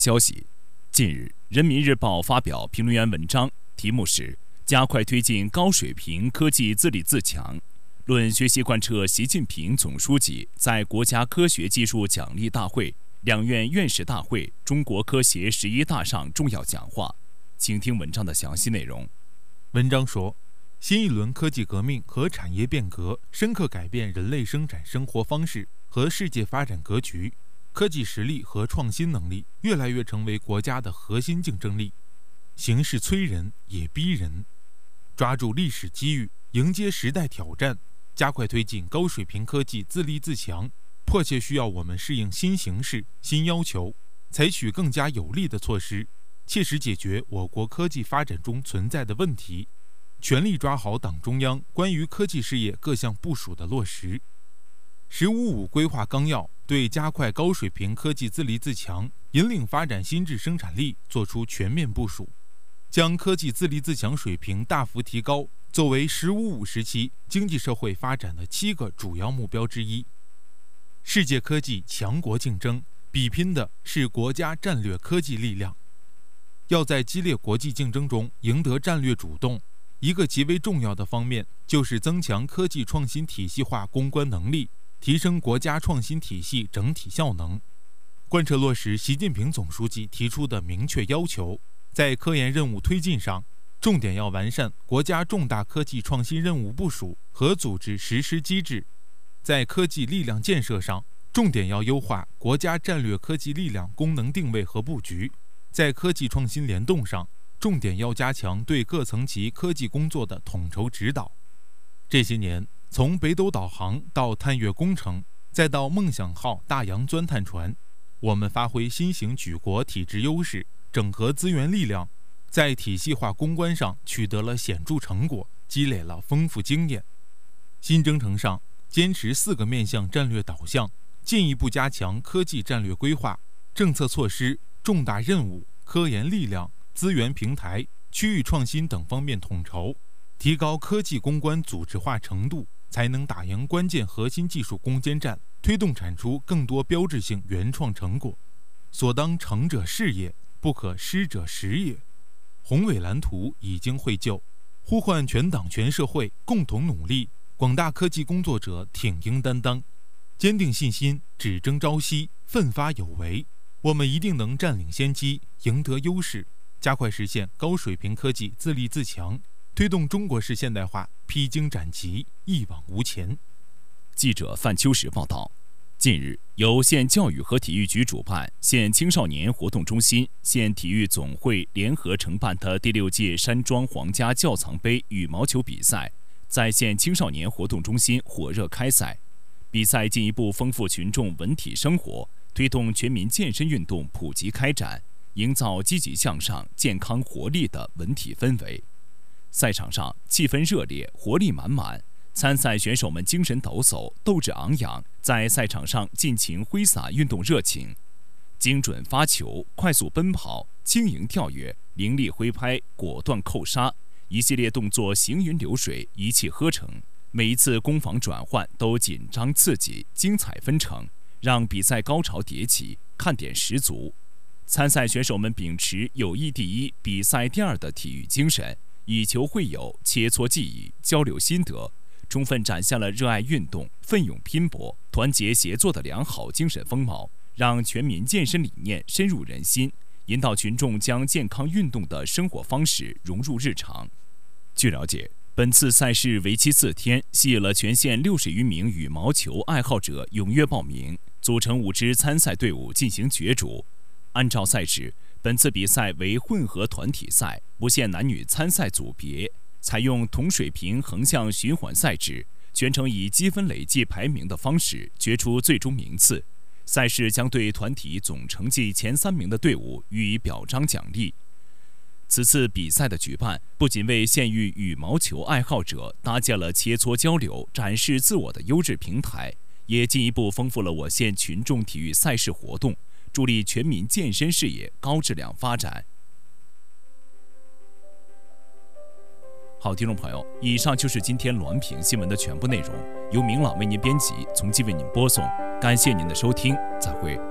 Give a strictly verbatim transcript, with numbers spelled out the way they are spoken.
消息，近日，《人民日报》发表评论员文章，题目是“加快推进高水平科技自立自强”，论学习贯彻习近平总书记在国家科学技术奖励大会、两院院士大会、中国科协十一大上重要讲话。请听文章的详细内容。 文章说，新一轮科技革命和产业变革深刻改变人类生产生活方式和世界发展格局。科技实力和创新能力越来越成为国家的核心竞争力，形势催人也逼人，抓住历史机遇，迎接时代挑战，加快推进高水平科技自立自强，迫切需要我们适应新形势、新要求，采取更加有力的措施，切实解决我国科技发展中存在的问题，全力抓好党中央关于科技事业各项部署的落实。十五五规划纲要对加快高水平科技自立自强、引领发展新质生产力作出全面部署，将科技自立自强水平大幅提高作为十五五时期经济社会发展的七个主要目标之一。世界科技强国竞争比拼的是国家战略科技力量，要在激烈国际竞争中赢得战略主动，一个极为重要的方面就是增强科技创新体系化攻关能力，提升国家创新体系整体效能，贯彻落实习近平总书记提出的明确要求，在科研任务推进上，重点要完善国家重大科技创新任务部署和组织实施机制；在科技力量建设上，重点要优化国家战略科技力量功能定位和布局；在科技创新联动上，重点要加强对各层级科技工作的统筹指导。这些年，从北斗导航到探月工程，再到梦想号大洋钻探船，我们发挥新型举国体制优势，整合资源力量，在体系化攻关上取得了显著成果，积累了丰富经验。新征程上，坚持四个面向战略导向，进一步加强科技战略规划、政策措施、重大任务、科研力量、资源平台、区域创新等方面统筹，提高科技攻关组织化程度，才能打赢关键核心技术攻坚战，推动产出更多标志性原创成果。所当成者事业，不可失者时也。宏伟蓝图已经绘就，呼唤全党全社会共同努力，广大科技工作者挺膺担当，坚定信心，只争朝夕，奋发有为。我们一定能占领先机，赢得优势，加快实现高水平科技自立自强，推动中国式现代化披荆斩棘，一往无前。 记者范秋实报道，近日，由县教育和体育局主办、县青少年活动中心、县体育总会联合承办的第六届山庄皇家窖藏杯羽毛球比赛，在县青少年活动中心火热开赛。比赛进一步丰富群众文体生活，推动全民健身运动普及开展，营造积极向上、健康活力的文体氛围。赛场上气氛热烈，活力满满，参赛选手们精神抖擞，斗志昂扬，在赛场上尽情挥洒运动热情，精准发球、快速奔跑、轻盈跳跃、凌厉挥拍、果断扣杀，一系列动作行云流水，一气呵成。每一次攻防转换都紧张刺激，精彩纷呈，让比赛高潮迭起，看点十足。参赛选手们秉持友谊第一、比赛第二的体育精神，以球会友，切磋技艺，交流心得，充分展现了热爱运动、奋勇拼搏、团结协作的良好精神风貌，让全民健身理念深入人心，引导群众将健康运动的生活方式融入日常。据了解，本次赛事为期四天，吸引了全县六十余名羽毛球爱好者踊跃报名，组成五支参赛队伍进行角逐。按照赛制，本次比赛为混合团体赛，不限男女参赛组别，采用同水平横向循环赛制，全程以积分累计排名的方式决出最终名次。赛事将对团体总成绩前三名的队伍予以表彰奖励。此次比赛的举办，不仅为县域羽毛球爱好者搭建了切磋交流、展示自我的优质平台，也进一步丰富了我县群众体育赛事活动，助力全民健身事业高质量发展。好，听众朋友，以上就是今天滦平新闻的全部内容，由明朗为您编辑，从基为您播送。感谢您的收听，再会。